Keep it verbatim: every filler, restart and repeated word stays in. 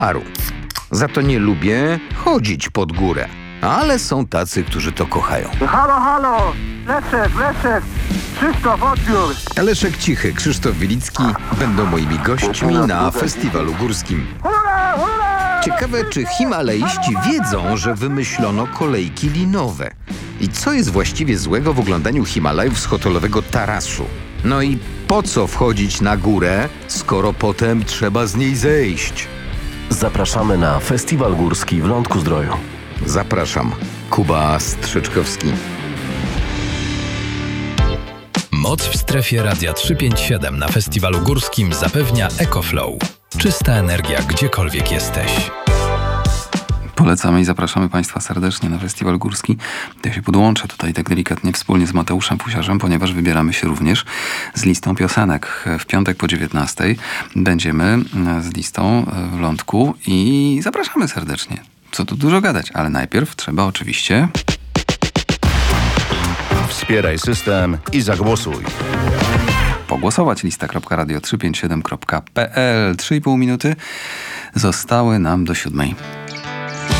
Aru. Za to nie lubię chodzić pod górę. Ale są tacy, którzy to kochają. Halo, halo! Leszek, Leszek! Krzysztof, odbiór! Leszek Cichy, Krzysztof Wilicki będą moimi gośćmi na festiwalu górskim. Hurra, hurra! Ciekawe, czy himalaiści wiedzą, że wymyślono kolejki linowe. I co jest właściwie złego w oglądaniu Himalajów z hotelowego tarasu? No i po co wchodzić na górę, skoro potem trzeba z niej zejść? Zapraszamy na Festiwal Górski w Lądku-Zdroju. Zapraszam. Kuba Strzyczkowski. Moc w strefie Radia trzysta pięćdziesiąt siedem na Festiwalu Górskim zapewnia EcoFlow. Czysta energia gdziekolwiek jesteś. Polecamy i zapraszamy Państwa serdecznie na Festiwal Górski. Ja się podłączę tutaj tak delikatnie wspólnie z Mateuszem Fusiarzem, ponieważ wybieramy się również z listą piosenek. W piątek po dziewiętnastej będziemy z listą w Lądku i zapraszamy serdecznie. Co tu dużo gadać, ale najpierw trzeba oczywiście... Wspieraj system i zagłosuj. Pogłosować. Lista kropka radio trzysta pięćdziesiąt siedem kropka p l. trzy i pół minuty zostały nam do siódmej.